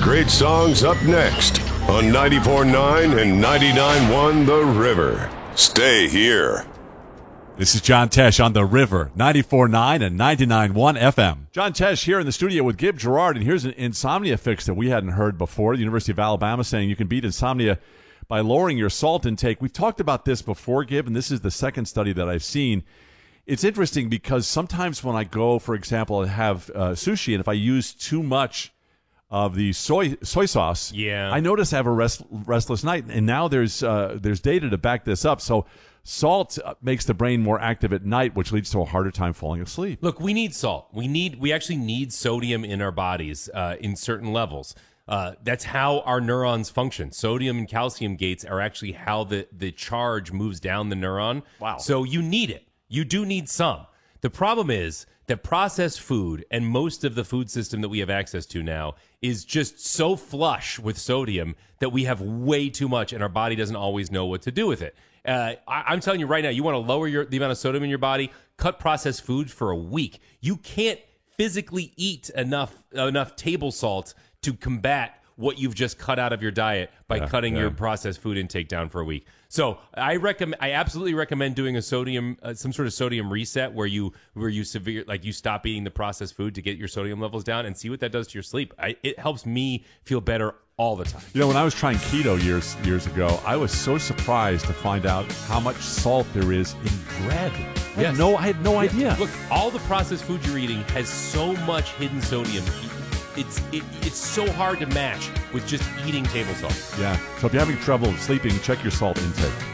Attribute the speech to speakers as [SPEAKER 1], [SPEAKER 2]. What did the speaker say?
[SPEAKER 1] great songs up next on 94.9 and 99.1 The River. Stay here.
[SPEAKER 2] This is John Tesh on The River, 94.9 and 99.1 FM. John Tesh here in the studio with Gib Gerard, and here's an insomnia fix that we hadn't heard before. The University of Alabama saying you can beat insomnia by lowering your salt intake. We've talked about this before, Gib, and this is the second study that I've seen. It's interesting because sometimes when I go, for example, and have sushi, and if I use too much of the soy sauce, I notice I have a restless night, and now there's data to back this up. So salt makes the brain more active at night, which leads to a harder time falling asleep.
[SPEAKER 3] Look, we need salt. We actually need sodium in our bodies in certain levels. That's how our neurons function. Sodium and calcium gates are actually how the charge moves down the neuron.
[SPEAKER 2] Wow.
[SPEAKER 3] So you need it. You do need some. The problem is that processed food and most of the food system that we have access to now is just so flush with sodium that we have way too much and our body doesn't always know what to do with it. I'm telling you right now, you want to lower the amount of sodium in your body, cut processed foods for a week. You can't physically eat enough table salt to combat what you've just cut out of your diet by cutting your processed food intake down for a week. So I absolutely recommend doing a sodium, some sort of sodium reset where you stop eating the processed food to get your sodium levels down and see what that does to your sleep. It helps me feel better all the time.
[SPEAKER 2] You know, when I was trying keto years ago, I was so surprised to find out how much salt there is in bread. I had no idea.
[SPEAKER 3] Look, all the processed food you're eating has so much hidden sodium. It's so hard to match with just eating table salt.
[SPEAKER 2] Yeah. So if you're having trouble sleeping, check your salt intake.